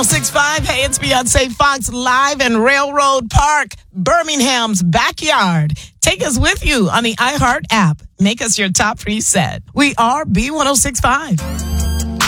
B1065. Hey, it's Beyonce Fox live in Railroad Park, Birmingham's backyard. Take us with you on the iHeart app. Make us your top preset. We are B1065.